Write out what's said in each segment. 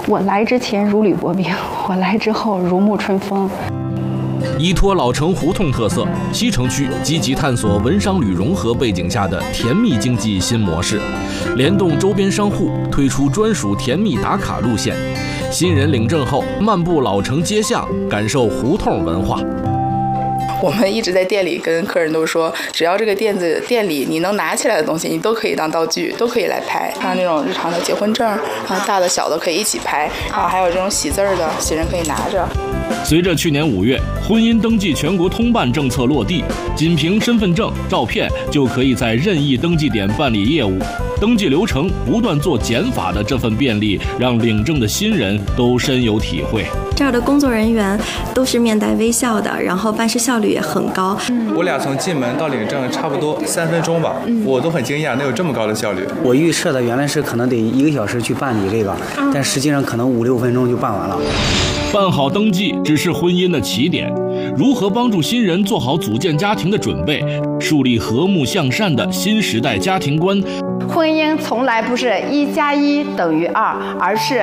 我来之前如履薄冰，我来之后如沐春风。 依托老城胡同特色，西城区积极探索文商旅融合背景下的甜蜜经济新模式，联动周边商户推出专属甜蜜打卡路线。新人领证后，漫步老城街巷，感受胡同文化。 我们一直在店里跟客人都说，只要这个店里你能拿起来的东西，你都可以当道具，都可以来拍。像那种日常的结婚证啊，大的小的可以一起拍啊，还有这种喜字的，喜人可以拿着。 随着去年5月婚姻登记全国通办政策落地，仅凭身份证、照片就可以在任意登记点办理业务，登记流程不断做减法的这份便利，让领证的新人都深有体会。 这儿的工作人员都是面带微笑的，然后办事效率也很高。 我俩从进门到领证差不多3分钟吧，我都很惊讶，能有这么高的效率。 我预设的原来是可能得1个小时去办理这个，但实际上可能5、6分钟就办完了。 办好登记只是婚姻的起点，如何帮助新人做好组建家庭的准备，树立和睦向善的新时代家庭观？ 婚姻从来不是1+1等于2，而是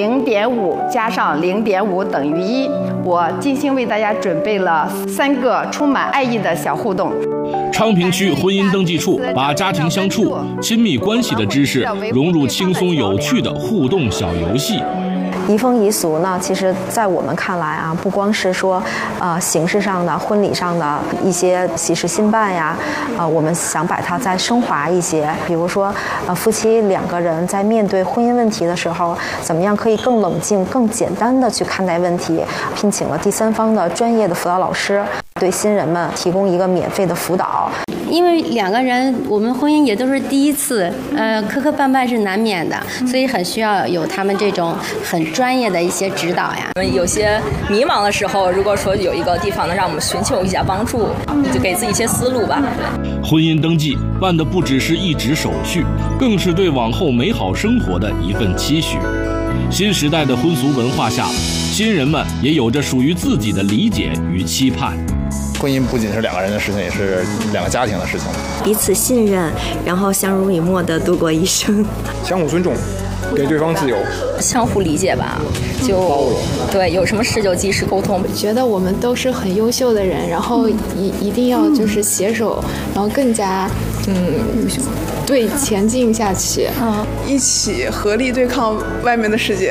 0.5加上0.5等于1。我精心为大家准备了3个充满爱意的小互动。 昌平区婚姻登记处把家庭相处、亲密关系的知识融入轻松有趣的互动小游戏。 移风易俗呢，其实在我们看来啊，不光是说，形式上的、婚礼上的一些喜事新办呀，我们想把它再升华一些。比如说，夫妻2个人在面对婚姻问题的时候，怎么样可以更冷静、更简单的去看待问题？聘请了第3方的专业的辅导老师，对新人们提供一个免费的辅导。 因为2个人，我们婚姻也都是第一次，磕磕绊绊是难免的，所以很需要有他们这种很专业的一些指导呀。 有些迷茫的时候，如果说有一个地方能让我们寻求一下帮助，就给自己一些思路吧。 婚姻登记办的不只是一纸手续，更是对往后美好生活的一份期许。新时代的婚俗文化下，新人们也有着属于自己的理解与期盼。 婚姻不仅是2个人的事情，也是2个家庭的事情。 彼此信任，然后相濡以沫地度过一生。 相互尊重，给对方自由， 相互理解吧。就对，有什么事就及时沟通。 觉得我们都是很优秀的人，然后一定要就是携手，然后更加对前进下去， 一起合力对抗外面的世界。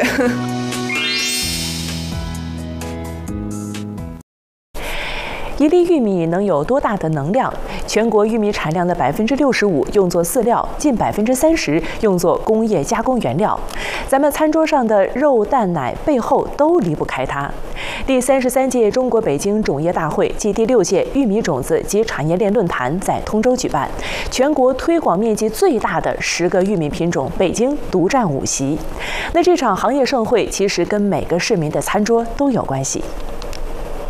一粒玉米能有多大的能量？全国玉米产量的65%用作饲料，近30%用作工业加工原料。咱们餐桌上的肉、蛋、奶背后都离不开它。第33届中国北京种业大会暨第6届玉米种子及产业链论坛在通州举办，全国推广面积最大的10个玉米品种，北京独占5席。那这场行业盛会其实跟每个市民的餐桌都有关系。